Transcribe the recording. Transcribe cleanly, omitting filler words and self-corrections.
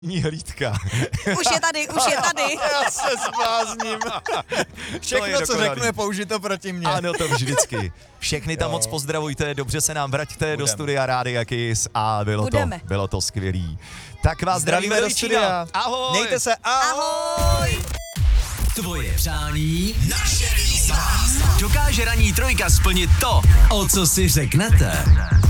hlídka. Už je tady. Já se zblázním. Všechno, co řeknu, je použito proti mně. Ano, to vždycky. Všechny tam moc pozdravujte, dobře se nám vraťte do studia Rádia Kiss a bylo to skvělý. Tak vás zdravíme do studia. Ahoj. Mějte se, Ahoj. Tvoje přání, naše výzva. Dokáže ranní trojka splnit to, o co si řeknete?